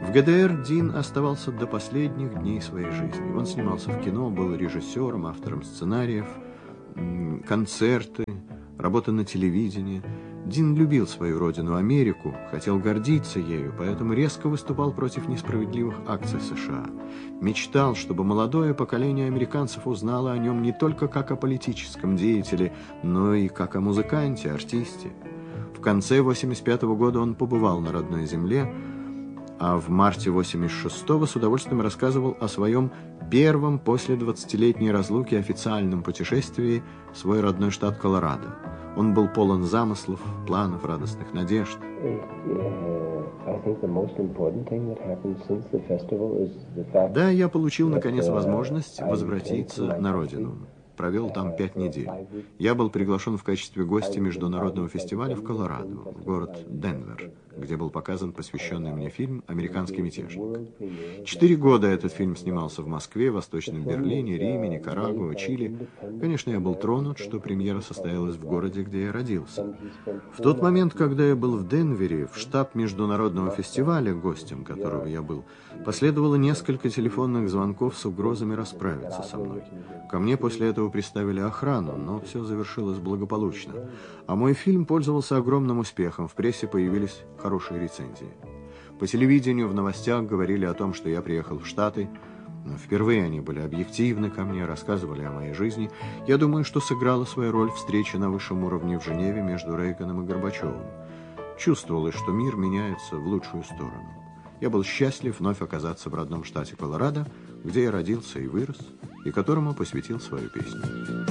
В ГДР Дин оставался до последних дней своей жизни. Он снимался в кино, был режиссером, автором сценариев, концерты, работа на телевидении. Дин любил свою родину, Америку, хотел гордиться ею, поэтому резко выступал против несправедливых акций США. Мечтал, чтобы молодое поколение американцев узнало о нем не только как о политическом деятеле, но и как о музыканте, артисте. В конце 1985 года он побывал на родной земле, а в марте 1986 с удовольствием рассказывал о своем первом после 20-летней разлуки официальном путешествии в свой родной штат Колорадо. Он был полон замыслов, планов, радостных надежд. Да, я получил, наконец, возможность возвратиться на родину. Провел там 5 недель. Я был приглашен в качестве гостя международного фестиваля в Колорадо, в город Денвер, где был показан посвященный мне фильм «Американский мятежник». 4 года этот фильм снимался в Москве, Восточном Берлине, Риме, Никарагуа, Чили. Конечно, я был тронут, что премьера состоялась в городе, где я родился. В тот момент, когда я был в Денвере, в штаб международного фестиваля, гостем которого я был, последовало несколько телефонных звонков с угрозами расправиться со мной. Ко мне после этого приставили охрану, но все завершилось благополучно. А мой фильм пользовался огромным успехом, в прессе появились хорошие рецензии. По телевидению, в новостях говорили о том, что я приехал в Штаты. Впервые они были объективны ко мне, рассказывали о моей жизни. Я думаю, что сыграла свою роль встреча на высшем уровне в Женеве между Рейганом и Горбачевым. Чувствовалось, что мир меняется в лучшую сторону. Я был счастлив вновь оказаться в родном штате Колорадо, где я родился и вырос, и которому посвятил свою песню.